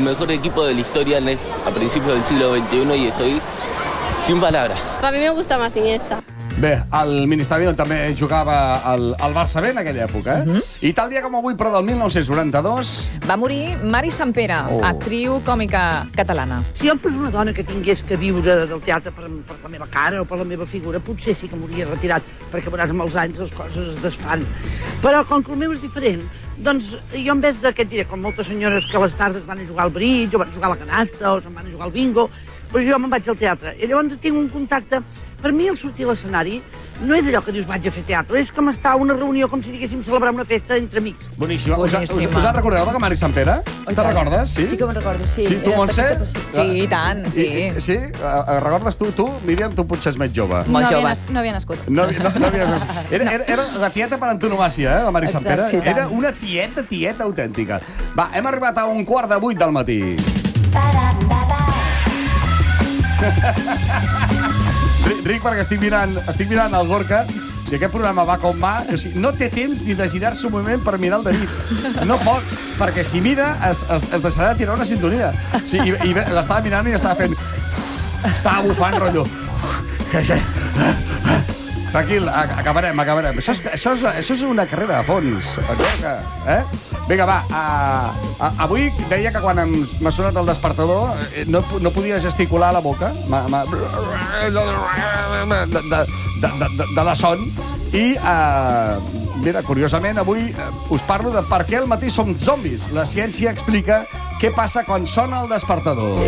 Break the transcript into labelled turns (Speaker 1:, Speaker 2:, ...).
Speaker 1: mejor equipo de la historia a principios del siglo XXI y estoy sin palabras.
Speaker 2: A mí me gusta más Iniesta.
Speaker 3: Bé, el Ministeri també jugava al Barça B en aquella època, I tal dia com avui, però del 1992...
Speaker 4: Va morir Mari Sampere, actriu còmica catalana.
Speaker 5: Si jo fos una dona que tingués que viure del teatre per la meva cara o per la meva figura, potser sí que m'hauria retirat, perquè veuràs, amb els anys les coses es desfan. Però com que el meu és diferent, doncs jo en vez de, què et diré, com moltes senyores que a les tardes van a jugar al bridge o van a jugar a la canasta o se'n van a jugar al bingo, doncs jo me'n vaig al teatre. I llavors tinc un contacte. Per mi, el sortir a l'escenari no és allò que dius vaig a fer teatre, és com estar a una reunió, com si diguéssim celebrar una festa entre amics.
Speaker 3: Boníssima. Us en recordeu de la Mari Sampere? Te recordes?
Speaker 6: Sí que me'n recordo, sí.
Speaker 3: Sí, tu, Montse?
Speaker 4: Sí, i tant, sí.
Speaker 3: Sí? Recordes tu? Míriam, tu potser ets més jove.
Speaker 4: Molt joves.
Speaker 6: No havia nascut.
Speaker 3: No havia nascut. Era la tieta per antonomàsia, la Mari Sampere.
Speaker 6: Exacte.
Speaker 3: Era una tieta autèntica. Va, hem arribat a 7:15 del matí. Ric, perquè estic mirant el Gorka. Si aquest programa va com va, no té temps ni de girar-se un moment per mirar el David. No pot, perquè si mira es deixarà de tirar una sintonia. Sí, i l'estava mirant i estava fent... Estava bufant, rotllo. Tranquil, acabarem. Això és una carrera de fons. Vinga, va. Avui deia que quan m'ha sonat el despertador no podia gesticular la boca de la son. I, mira, curiosament, avui us parlo de per què al matí som zombis. La ciència explica què passa quan sona el despertador.